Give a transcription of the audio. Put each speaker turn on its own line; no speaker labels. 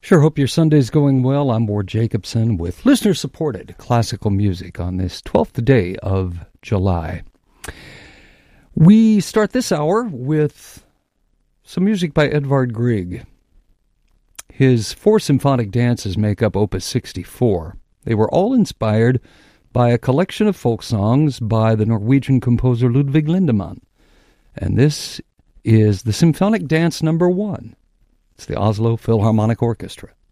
Sure hope your Sunday's going well. I'm Ward Jacobson with listener-supported classical music on this 12th day of July. We start this hour with some music by Edvard Grieg. His 4 symphonic dances make up Opus 64. They were all inspired by a collection of folk songs by the Norwegian composer Ludwig Lindemann. And this is the Symphonic Dance No. 1. It's the Oslo Philharmonic Orchestra.